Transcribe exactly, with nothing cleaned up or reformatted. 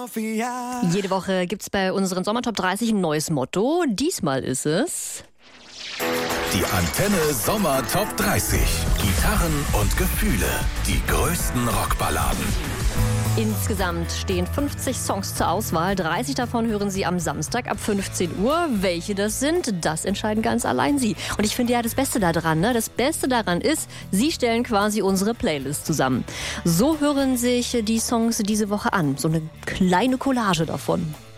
Jede Woche gibt es bei unseren Sommertop dreißig ein neues Motto. Diesmal ist es... Die Antenne Sommer Top dreißig. Gitarren und Gefühle. Die größten Rockballaden. Insgesamt stehen fünfzig Songs zur Auswahl. dreißig davon hören Sie am Samstag ab fünfzehn Uhr. Welche das sind, das entscheiden ganz allein Sie. Und ich finde ja das Beste daran, ne? Das Beste daran ist, Sie stellen quasi unsere Playlist zusammen. So hören sich die Songs diese Woche an. So eine kleine Collage davon.